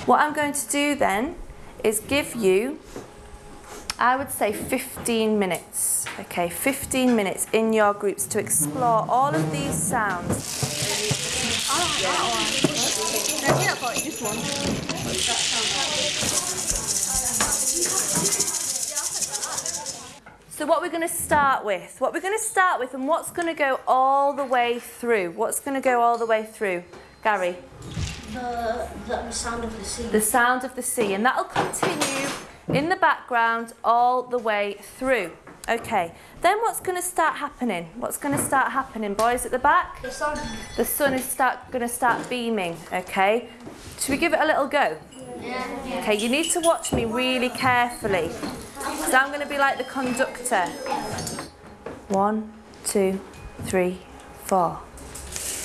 What I'm going to do then is give you, I would say 15 minutes, okay, 15 minutes in your groups to explore all of these sounds. I like that one. I think I like this one. So what we're going to start with, and what's going to go all the way through? What's going to go all the way through? Gary? The sound of the sea. The sound of the sea, and that'll continue in the background all the way through. Okay, then what's going to start happening? What's going to start happening, boys at the back? The sun. The sun is going to start beaming, okay? Should we give it a little go? Yeah. Okay, you need to watch me really carefully. So I'm going to be like the conductor. 1, 2, 3, 4.